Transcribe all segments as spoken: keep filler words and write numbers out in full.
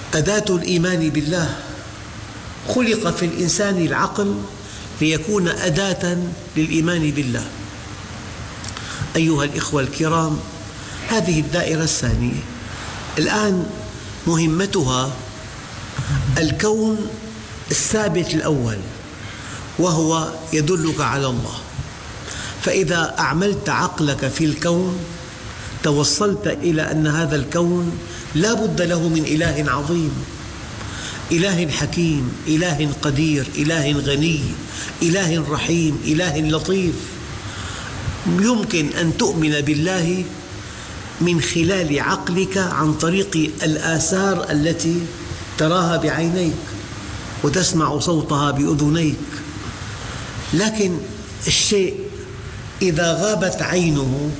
أداة الإيمان بالله. خلق في الإنسان العقل ليكون أداة للإيمان بالله. أيها الإخوة الكرام، هذه الدائرة الثانية الآن مهمتها الكون الثابت الأول، وهو يدلك على الله. فإذا أعملت عقلك في الكون توصلت إلى أن هذا الكون لا بد له من إله عظيم، إله حكيم، إله قدير، إله غني، إله رحيم، إله لطيف. يمكن أن تؤمن بالله من خلال عقلك عن طريق الآثار التي تراها بعينيك وتسمع صوتها بأذنيك، لكن الشيء إذا غابت عينه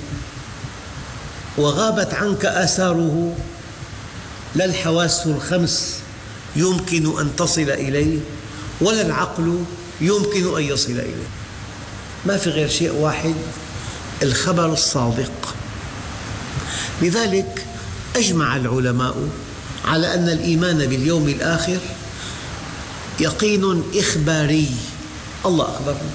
وغابت عنك آثاره لا الحواس الخمس يمكن أن تصل إليه ولا العقل يمكن أن يصل إليه. ما في غير شيء واحد، الخبر الصادق. لذلك أجمع العلماء على أن الإيمان باليوم الآخر يقين إخباري، الله أخبرنا.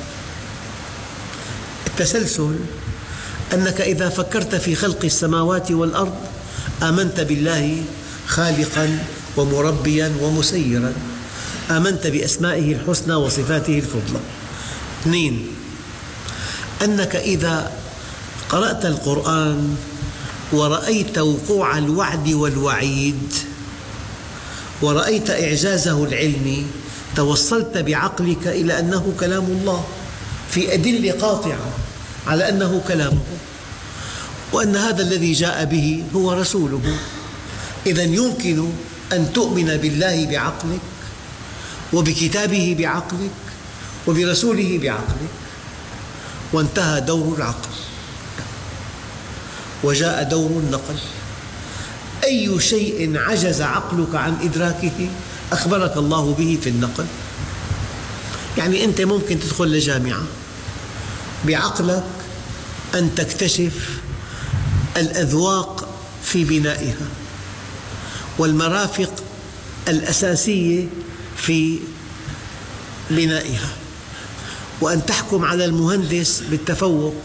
التسلسل أنك إذا فكرت في خلق السماوات والأرض آمنت بالله خالقاً ومربياً ومسيراً، آمنت بأسمائه الحسنى وصفاته الفضلى. اثنين، أنك إذا قرأت القرآن ورأيت وقوع الوعد والوعيد ورأيت إعجازه العلمي توصلت بعقلك إلى أنه كلام الله في أدلة قاطعة على أنه كلامه، وأن هذا الذي جاء به هو رسوله. إذن يمكن أن تؤمن بالله بعقلك وبكتابه بعقلك وبرسوله بعقلك، وانتهى دور العقل وجاء دور النقل. أي شيء عجز عقلك عن إدراكه أخبرك الله به في النقل. يعني أنت ممكن تدخل لجامعة بعقلك أن تكتشف الأذواق في بنائها والمرافق الأساسية في بنائها، وأن تحكم على المهندس بالتفوق،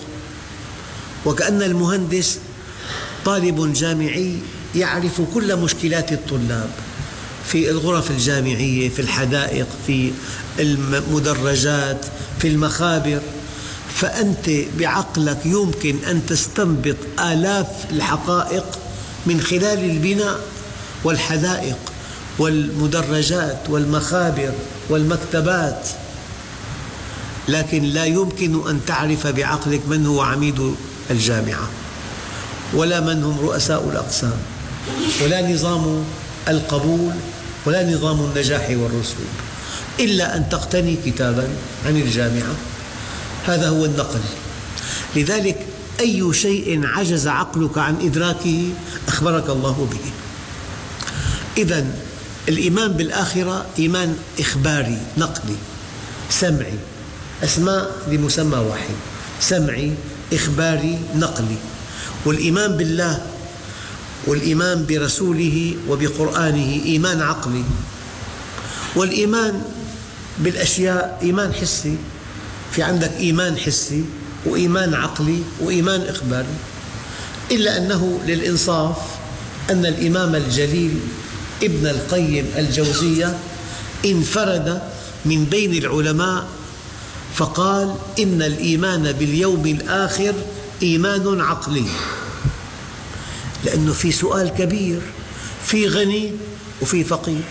وكأن المهندس طالب جامعي يعرف كل مشكلات الطلاب في الغرف الجامعية، في الحدائق، في المدرجات، في المخابر. فأنت بعقلك يمكن أن تستنبط آلاف الحقائق من خلال البناء والحدائق والمدرجات والمخابر والمكتبات، لكن لا يمكن أن تعرف بعقلك من هو عميد الجامعة، ولا من هم رؤساء الأقسام، ولا نظام القبول، ولا نظام النجاح والرسوب، إلا أن تقتني كتاباً عن الجامعة. هذا هو النقل. لذلك أي شيء عجز عقلك عن إدراكه أخبرك الله به. إذن الإيمان بالآخرة إيمان إخباري نقلي سمعي، أسماء لمسمى واحد، سمعي إخباري نقلي. والإيمان بالله والإيمان برسوله وبقرآنه إيمان عقلي. والإيمان بالأشياء إيمان حسي، في عندك إيمان حسي وإيمان عقلي وإيمان إخباري. إلا أنه للإنصاف أن الإمام الجليل ابن القيم الجوزية انفرد من بين العلماء فقال إن الإيمان باليوم الآخر إيمان عقلي، لأنه في سؤال كبير، في غني وفي فقير،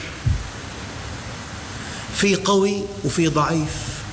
في قوي وفي ضعيف،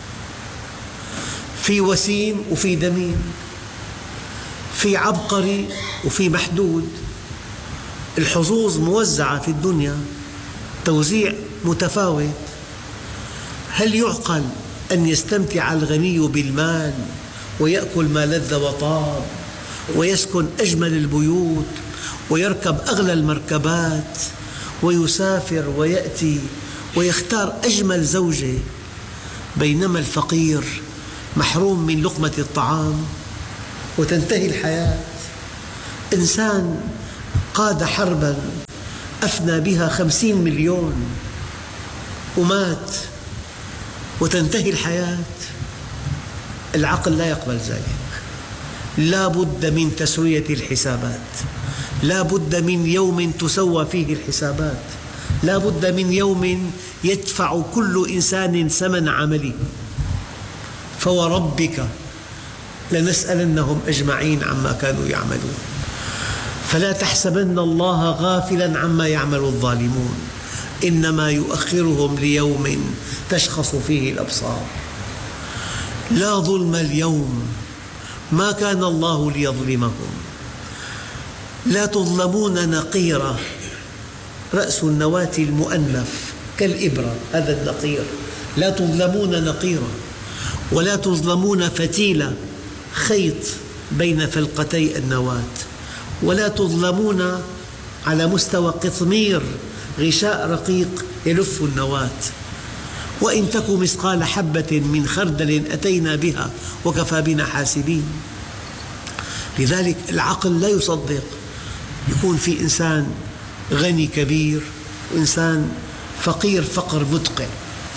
في وسيم وفي دميم، في عبقري وفي محدود. الحظوظ موزعة في الدنيا توزيع متفاوت. هل يعقل أن يستمتع الغني بالمال ويأكل ما لذ وطاب ويسكن أجمل البيوت ويركب أغلى المركبات ويسافر ويأتي ويختار أجمل زوجة، بينما الفقير محروم من لقمة الطعام وتنتهي الحياة؟ إنسان قاد حرباً أفنى بها خمسين مليون ومات وتنتهي الحياة. العقل لا يقبل ذلك. لا بد من تسوية الحسابات، لا بد من يوم تسوى فيه الحسابات، لا بد من يوم يدفع كل إنسان ثمن عمله. فوربك لنسألنهم أجمعين عما كانوا يعملون. فلا تحسبن الله غافلا عما يعمل الظالمون، إنما يؤخرهم ليوم تشخص فيه الأبصار. لا ظلم اليوم، ما كان الله ليظلمهم، لا تظلمون نقيرا. رأس النواة المؤنث كالإبرة، هذا النقير. لا تظلمون نقيرا ولا تظلمون فتيلة، خيط بين فلقتي النواة، ولا تظلمون على مستوى قطمير، غشاء رقيق يلف النواة. وإن تك مثقال حبة من خردل أتينا بها وكفى بنا حاسبين. لذلك العقل لا يصدق يكون في إنسان غني كبير وإنسان فقير فقر مدقع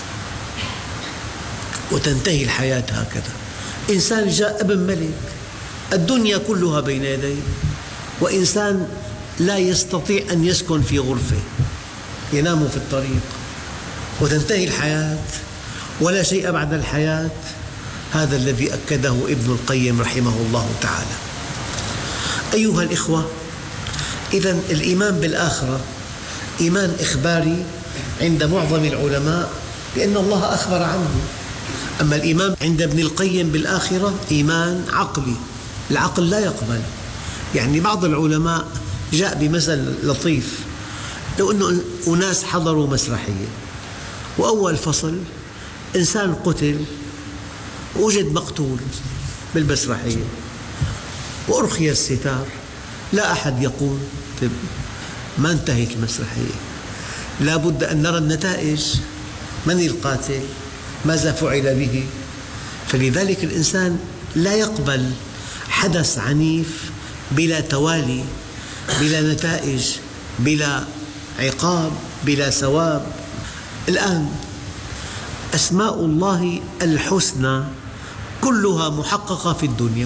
وتنتهي الحياة هكذا. إنسان جاء ابن ملك، الدنيا كلها بين يديه، وإنسان لا يستطيع أن يسكن في غرفة، ينام في الطريق وتنتهي الحياة ولا شيء بعد الحياة. هذا الذي أكده ابن القيم رحمه الله تعالى. أيها الإخوة، إذن الإيمان بالآخرة إيمان إخباري عند معظم العلماء بأن الله أخبر عنه. أما الإيمان عند ابن القيم بالآخرة إيمان عقلي، العقل لا يقبل. يعني بعض العلماء جاء بمثل لطيف، لو أن أناس حضروا مسرحية وأول فصل إنسان قتل ووجد مقتول بالمسرحية وأرخي الستار، لا أحد يقول طيب ما انتهت المسرحية، لا بد أن نرى النتائج، من القاتل، ماذا فعل به. فلذلك الإنسان لا يقبل حدث عنيف بلا توالي، بلا نتائج، بلا عقاب، بلا ثواب. الآن أسماء الله الحسنى كلها محققة في الدنيا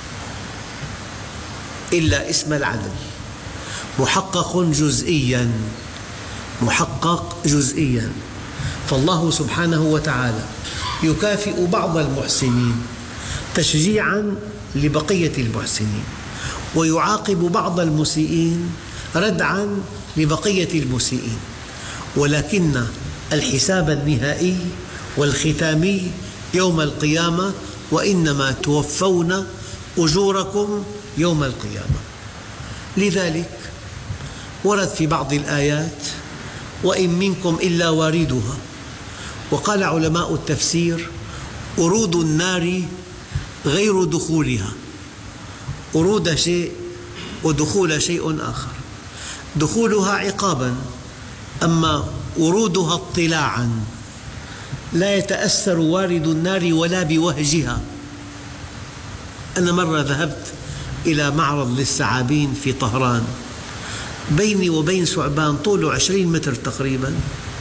إلا اسم العدل، محقق جزئياً، محقق جزئياً. فالله سبحانه وتعالى يكافئ بعض المحسنين تشجيعاً لبقية المحسنين، ويعاقب بعض المسيئين ردعاً لبقية المسيئين، ولكن الحساب النهائي والختامي يوم القيامة، وإنما توفون أجوركم يوم القيامة. لذلك ورد في بعض الآيات وإن منكم إلا واردها. وقال علماء التفسير ورود النار غير دخولها، ورود شيء ودخول شيء آخر. دخولها عقاباً، أما ورودها اطلاعاً. لا يتأثر وارد النار ولا بوهجها. أنا مرة ذهبت إلى معرض للثعابين في طهران، بيني وبين ثعبان طوله عشرين متر تقريباً،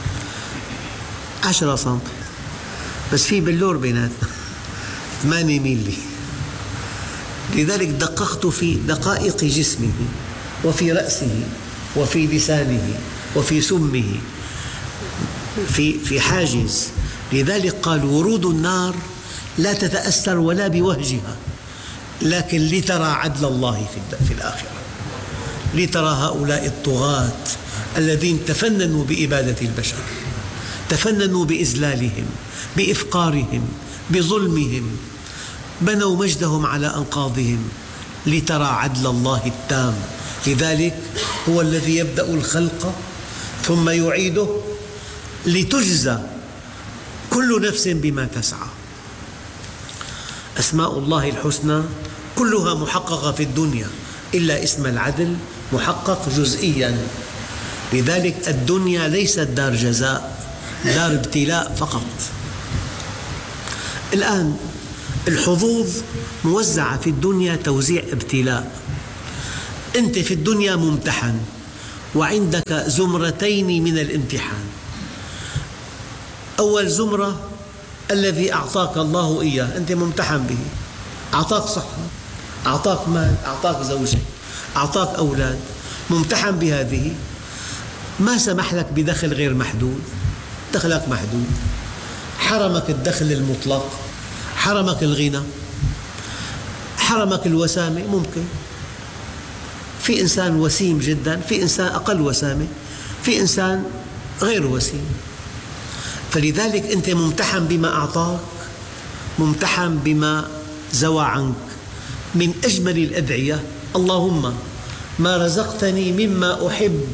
عشرة سنتي، بس في بلور بيناتنا ثمانية ميلي. لذلك دققت في دقائق جسمه وفي رأسه وفي لسانه وفي سمه في في حاجز. لذلك قال ورود النار لا تتأثر ولا بوهجها، لكن لترى عدل الله في الآخرة، لترى هؤلاء الطغاة الذين تفننوا بإبادة البشر، تفننوا بإذلالهم، بإفقارهم، بظلمهم، بنوا مجدهم على أنقاضهم، لترى عدل الله التام. لذلك هو الذي يبدأ الخلق ثم يعيده لتجزى كل نفس بما تسعى. أسماء الله الحسنى كلها محققة في الدنيا إلا اسم العدل محقق جزئياً. لذلك الدنيا ليست دار جزاء، دار ابتلاء فقط. الآن الحظوظ موزعة في الدنيا توزيع ابتلاء. أنت في الدنيا ممتحن وعندك زمرتين من الامتحان. أول زمرة الذي أعطاك الله إياه، أنت ممتحن به، أعطاك صحة، أعطاك مال، أعطاك زوجة، أعطاك أولاد، ممتحن بهذه. ما سمح لك بدخل غير محدود، دخلك محدود، حرمك الدخل المطلق، حرمك الغنى، حرمك الوسامة. ممكن في إنسان وسيم جدا، في إنسان أقل وسامة، في إنسان غير وسيم. فلذلك أنت ممتحن بما أعطاك، ممتحن بما زوى عنك. من أجمل الأدعية: اللهم ما رزقتني مما أحب،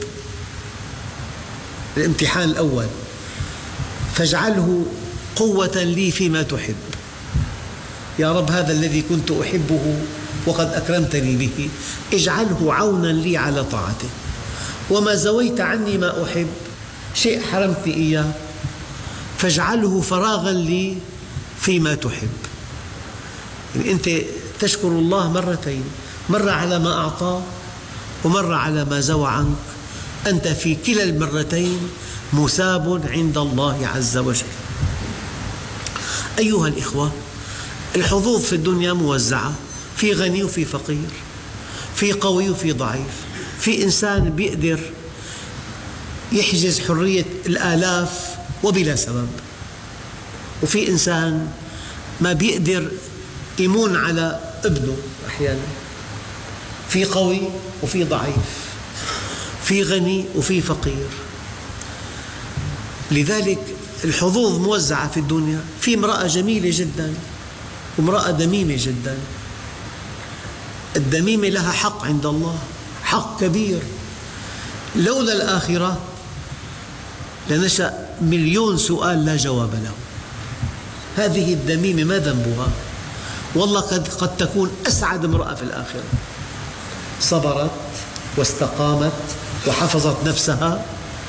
الامتحان الأول، فاجعله قوة لي فيما تحب. يا رب، هذا الذي كنت أحبه وقد أكرمتني به، اجعله عونا لي على طاعته. وما زويت عني ما أحب، شيء حرمتني إياه، فاجعله فراغا لي فيما تحب. يعني أنت تشكر الله مرتين، مرة على ما أعطاك ومرة على ما زوى عنك. أنت في كلا المرتين مثاب عند الله عز وجل. أيها الإخوة، الحظوظ في الدنيا موزعة، في غني وفي فقير، في قوي وفي ضعيف، في إنسان بيقدر يحجز حرية الآلاف وبلا سبب، وفي إنسان ما بيقدر يمون على ابنه أحيانا. في قوي وفي ضعيف، في غني وفي فقير. لذلك الحظوظ موزعة في الدنيا. في امرأة جميلة جدا وامرأة دميمة جدا. الدميمة لها حق عند الله، حق كبير. لولا الآخرة لنشأ مليون سؤال لا جواب له. هذه الدميمة ما ذنبها؟ والله قد, قد تكون أسعد امرأة في الآخرة، صبرت واستقامت وحفظت نفسها.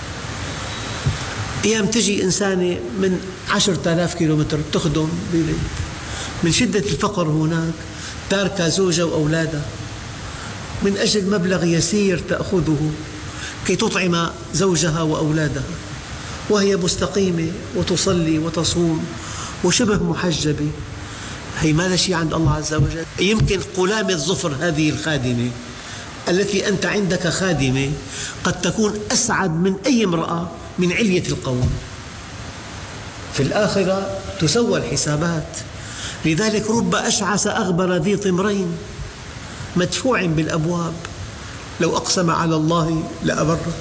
أيام تجي إنسانة من عشرة آلاف كيلومتر تخدم ببيت، من شدة الفقر هناك تاركة زوجها وأولادها من أجل مبلغ يسير تأخذه كي تطعم زوجها وأولادها، وهي مستقيمة وتصلي وتصوم وشبه محجبة. هي ما لها شيء عند الله عز وجل. يمكن قلامة ظفر هذه الخادمة التي أنت عندك خادمة قد تكون أسعد من أي امرأة من علية القوم. في الآخرة تسوى الحسابات. لذلك رب أشعث أغبر ذي طمرين مدفوع بالأبواب لو أقسم على الله لأبره.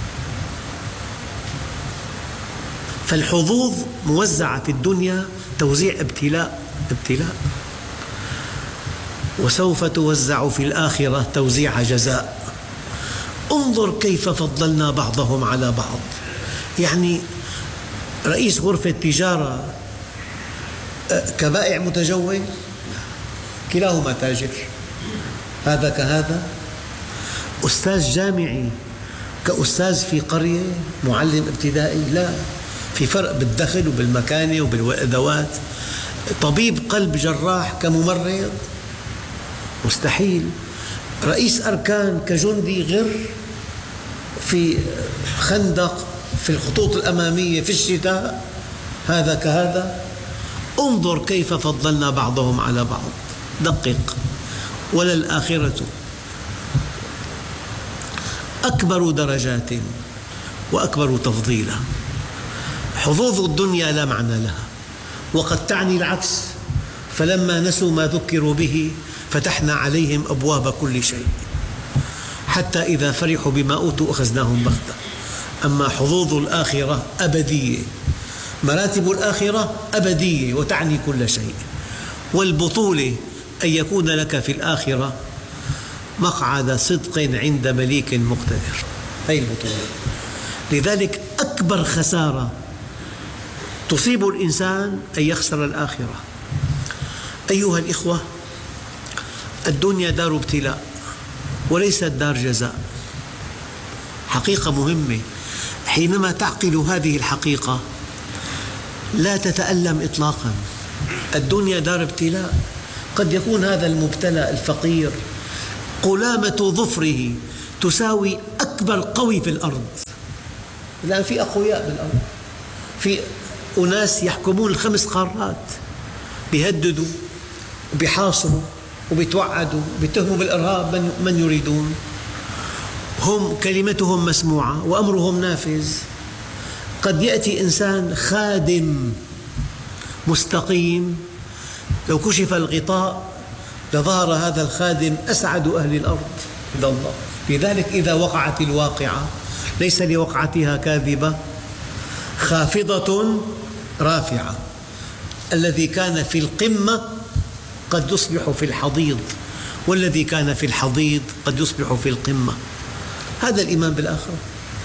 فالحظوظ موزعة في الدنيا توزيع ابتلاء ابتلاء، وسوف توزع في الآخرة توزيع جزاء. انظر كيف فضلنا بعضهم على بعض. يعني رئيس غرفة تجارة كبائع متجول، كلاهما تاجر، هذا كهذا. أستاذ جامعي كأستاذ في قرية، معلم ابتدائي، لا، في فرق بالدخل وبالمكانة وبالأدوات. طبيب قلب جراح كممرض، مستحيل. رئيس أركان كجندي غر في خندق في الخطوط الأمامية في الشتاء، هذا كهذا. انظر كيف فضلنا بعضهم على بعض. دقق. وللآخرة أكبر درجات وأكبر تفضيلا. حظوظ الدنيا لا معنى لها، وقد تعني العكس. فلما نسوا ما ذكروا به فتحنا عليهم أبواب كل شيء حتى إذا فرحوا بما أوتوا أخذناهم بغتة. أما حظوظ الآخرة أبدية، مراتب الآخرة أبدية وتعني كل شيء. والبطولة أن يكون لك في الآخرة مقعد صدق عند مليك مقتدر، هذه البطولة. لذلك أكبر خسارة تصيب الإنسان أن يخسر الآخرة. أيها الإخوة، الدنيا دار ابتلاء وليست دار جزاء. حقيقة مهمة. حينما تعقل هذه الحقيقة لا تتألم إطلاقا. الدنيا دار ابتلاء. قد يكون هذا المبتلى الفقير قلامة ظفره تساوي أكبر قوي في الأرض، لأن في أقوياء بالأرض، في أناس يحكمون الخمس قارات، بيهددوا وبيحاصروا وبيتوعدوا وبيتهموا بالإرهاب من, من يريدون. هم كلمتهم مسموعة وأمرهم نافذ. قد يأتي إنسان خادم مستقيم، لو كشف الغطاء لظهر هذا الخادم أسعد أهل الأرض عند الله. لذلك إذا وقعت الواقعة ليس لوقعتها كاذبة خافضة رافعة، الذي كان في القمة قد يصبح في الحضيض، والذي كان في الحضيض قد يصبح في القمة. هذا الإيمان بالآخرة.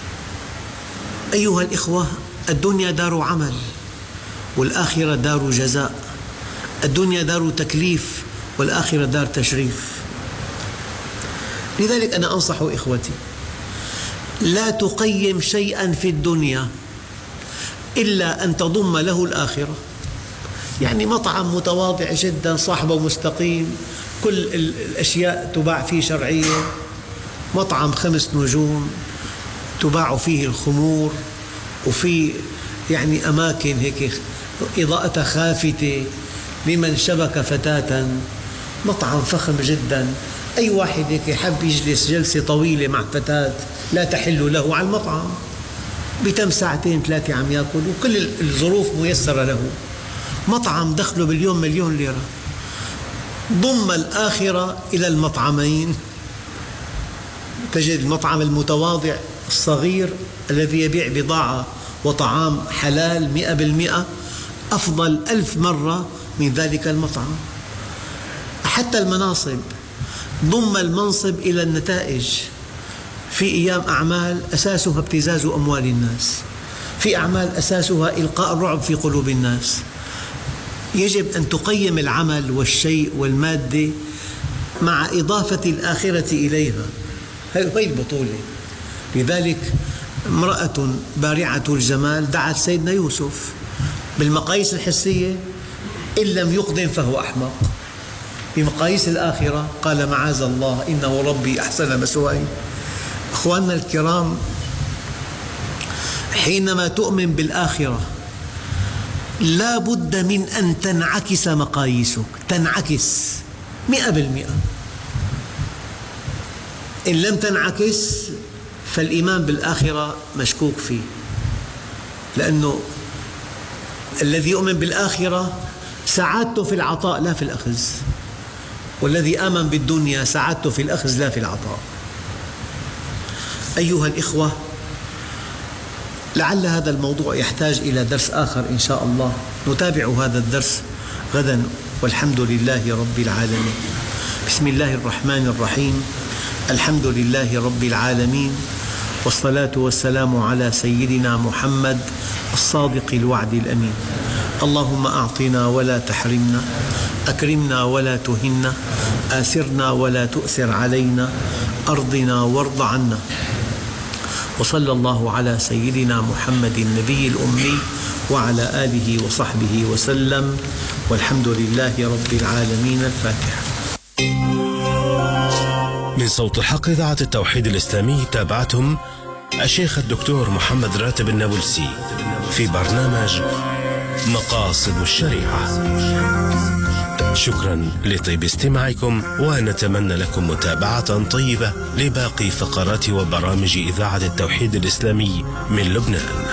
أيها الإخوة، الدنيا دار عمل والآخرة دار جزاء. الدنيا دار تكليف والآخرة دار تشريف. لذلك أنا أنصح إخوتي، لا تقيم شيئا في الدنيا إلا أن تضم له الآخرة. يعني مطعم متواضع جدا صاحبه مستقيم، كل الأشياء تباع فيه شرعية، مطعم خمس نجوم تباع فيه الخمور، وفي يعني أماكن هيك إضاءة خافتة لمن شبك فتاة، مطعم فخم جدا. أي واحد هيك يحب يجلس جلسة طويلة مع فتاة لا تحل له على المطعم، بتم ساعتين ثلاثة عم يأكل وكل الظروف ميسرة له. مطعم دخله باليوم مليون ليرة. ضم الآخرة إلى المطعمين، تجد المطعم المتواضع الصغير الذي يبيع بضاعة وطعام حلال مئة بالمئة أفضل ألف مرة من ذلك المطعم. حتى المناصب، ضم المنصب إلى النتائج. في أيام أعمال أساسها ابتزاز أموال الناس، في أعمال أساسها إلقاء الرعب في قلوب الناس. يجب أن تقيم العمل والشيء والمادة مع إضافة الآخرة إليها. هذه البطولة. لذلك امرأة بارعة الجمال دعت سيدنا يوسف بالمقاييس الحسية، إن لم يقدم فهو أحمق. بمقاييس الآخرة قال معاذ الله إنه ربي أحسن مثواي. أخواننا الكرام، حينما تؤمن بالآخرة لا بد من أن تنعكس مقاييسك، تنعكس مئة بالمئة. إن لم تنعكس فالإيمان بالآخرة مشكوك فيه، لأنه الذي يؤمن بالآخرة سعادته في العطاء لا في الأخذ، والذي آمن بالدنيا سعادته في الأخذ لا في العطاء. أيها الإخوة، لعل هذا الموضوع يحتاج إلى درس آخر إن شاء الله، نتابع هذا الدرس غدا، والحمد لله رب العالمين. بسم الله الرحمن الرحيم. الحمد لله رب العالمين، والصلاة والسلام على سيدنا محمد الصادق الوعد الأمين. اللهم أعطنا ولا تحرمنا، أكرمنا ولا تهنا، آثرنا ولا تؤثر علينا، أرضنا وارض عنا. وصلى الله على سيدنا محمد النبي الأمي وعلى آله وصحبه وسلم، والحمد لله رب العالمين. الفاتحة. من صوت الحق إذاعة التوحيد الإسلامي تابعتم الشيخ الدكتور محمد راتب النابلسي في برنامج مقاصد الشريعة. شكرا لطيب استماعكم، ونتمنى لكم متابعة طيبة لباقي فقرات وبرامج إذاعة التوحيد الإسلامي من لبنان.